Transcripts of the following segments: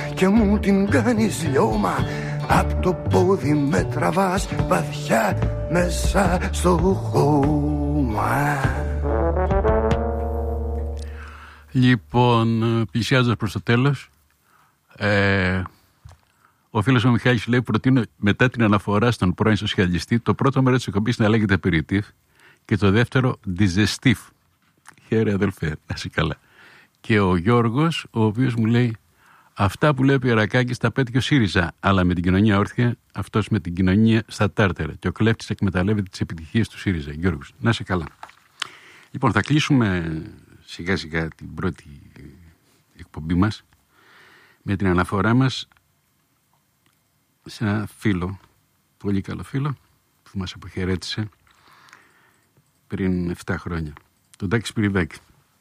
και μου την κάνεις λιώμα. Απ' το πόδι με τραβάς βαθιά μέσα στο χώμα. Λοιπόν, πλησιάζοντας προς το τέλος, ο φίλος μου Μιχάλης λέει: προτείνω μετά την αναφορά στον πρώην σοσιαλιστή το πρώτο μέρος της εκπομπής να λέγεται Aperitif και το δεύτερο Digestif. Χαίρε αδελφέ, να είσαι καλά. Και ο Γιώργος, ο οποίος μου λέει: αυτά που λέει ο Πιερακάκης τα πέτυχε ο ΣΥΡΙΖΑ, αλλά με την κοινωνία όρθια, αυτός με την κοινωνία στα τάρτερα. Και ο κλέφτης εκμεταλλεύεται τις επιτυχίες του ΣΥΡΙΖΑ. Γιώργος, να είσαι καλά. Λοιπόν, θα κλείσουμε σιγά σιγά την πρώτη εκπομπή μας με την αναφορά μας σε ένα φίλο, πολύ καλό φίλο, που μας αποχαιρέτησε πριν 7 χρόνια, τον Τάκη Σπυριδάκη.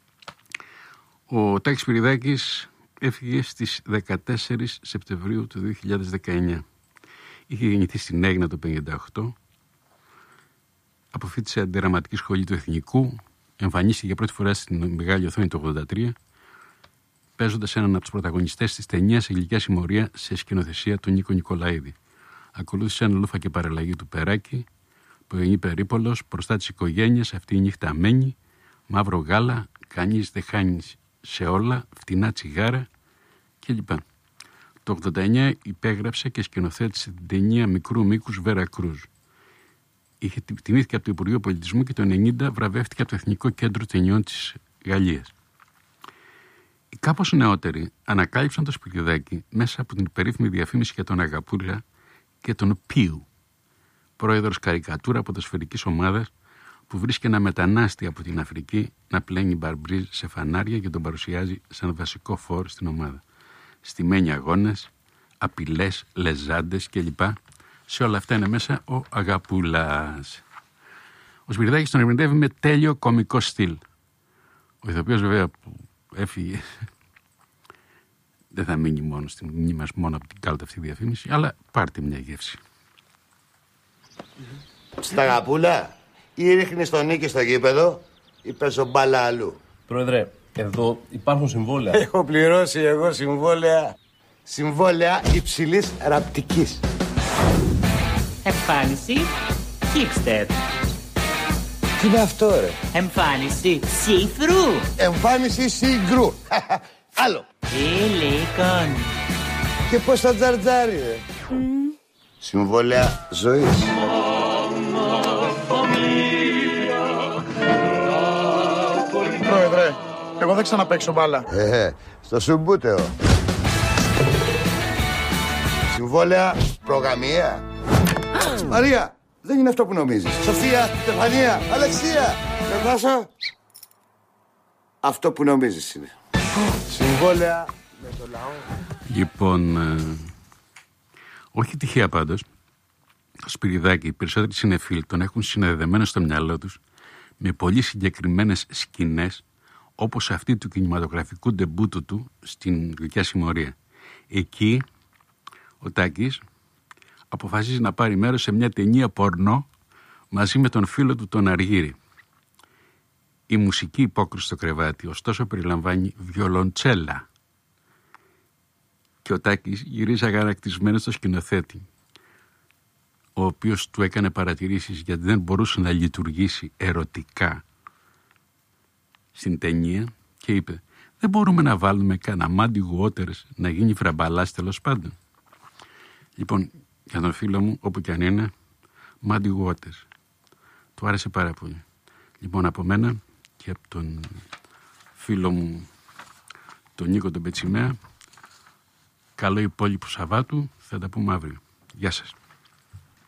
Ο Τάκης Σπυριδάκης έφυγε στις 14 Σεπτεμβρίου του 2019. Είχε γεννηθεί στην Αίγνα το 1958, αποφοίτησε αντιδραματική σχολή του Εθνικού, εμφανίστηκε για πρώτη φορά στην μεγάλη οθόνη το 1983, παίζοντας έναν από τους πρωταγωνιστές της ταινίας «Ηλικιά συμμορία» σε σκηνοθεσία του Νίκο Νικολαίδη. Ακολούθησε ένα Λούφα και παραλλαγή του Περάκη, Πογενή Περίπολος, Μπροστά της οικογένειας, Αυτή η νύχτα μένει, Μαύρο γάλα, Κανείς δεν χάνει σε όλα, Φτηνά τσιγάρα κλπ. Το 89 υπέγραψε και σκηνοθέτησε την ταινία μικρού μήκους Βέρα Κρούζ. Τιμήθηκε από το Υπουργείο Πολιτισμού και το 90 βραβεύτηκε από το Εθνικό Κέντρο Ταινιών της Γαλλίας. Οι κάπως νεότεροι ανακάλυψαν το Σπυριδάκη μέσα από την περίφημη διαφήμιση για τον Αγαπούλα και τον Πίου, πρόεδρος καρικατούρα ποδοσφαιρικής ομάδας που βρίσκει ένα μετανάστη από την Αφρική να πλένει μπαρμπρίζ σε φανάρια και τον παρουσιάζει σαν βασικό φόρ στην ομάδα. Στημένοι αγώνες, απειλές, λεζάντες κλπ. Σε όλα αυτά είναι μέσα ο Αγαπούλας. Ο Σπυριδάκης τον ερμηνεύει με τέλειο κωμικό στυλ. Ο ηθοποιός βέβαια που έφυγε δεν θα μείνει μόνο στην μνήμη μας μόνο από την κάλτα αυτή διαφήμιση, αλλά πάρτε μια γεύση. Στα Αγαπούλα, ή ρίχνεις τον Νίκη στο γήπεδο ή παίζω μπάλα αλλού. Πρόεδρε, εδώ υπάρχουν συμβόλαια. Έχω πληρώσει εγώ συμβόλαια υψηλής ραπτικής. Εμφάνιση hipster. Τι είναι αυτό ρε? Εμφάνιση see-through. Εμφάνιση see-through. Άλλο. Ηλίκον. Και πώς θα τζαρτζάρει ρε? Συμβόλαια ζωής. Πρόεδρε, εγώ δεν ξαναπαίξω μπάλα. Στο Σουμπούτεο. Συμβόλαια προγαμία. Μαρία, δεν είναι αυτό που νομίζεις. Σοφία, Στεφανία, Αλεξία. Περνάσω. Αυτό που νομίζεις είναι. Συμβόλαια με το λαό. Λοιπόν, όχι τυχαία πάντως, το Σπυριδάκη, οι περισσότεροι συνεφίλ τον έχουν συνδεδεμένο στο μυαλό τους με πολύ συγκεκριμένες σκηνές, όπως αυτή του κινηματογραφικού ντεμπούτου του στην Γλυκιά Συμμορία. Εκεί ο Τάκης αποφασίζει να πάρει μέρος σε μια ταινία πορνό μαζί με τον φίλο του τον Αργύρη. Η μουσική υπόκριση στο κρεβάτι ωστόσο περιλαμβάνει βιολοντσέλα και ο Τάκης γυρίζει αγανακτισμένος στο σκηνοθέτη, ο οποίος του έκανε παρατηρήσεις γιατί δεν μπορούσε να λειτουργήσει ερωτικά στην ταινία και είπε: δεν μπορούμε να βάλουμε κανένα Muddy Waters να γίνει φραμπαλάς τέλος πάντων. Λοιπόν, για τον φίλο μου, όπου και αν είναι, Muddy Waters. Του άρεσε πάρα πολύ. Λοιπόν, από μένα και από τον φίλο μου τον Νίκο τον Πετσιμέα, καλό υπόλοιπο Σαββάτου, θα τα πούμε αύριο. Γεια σας.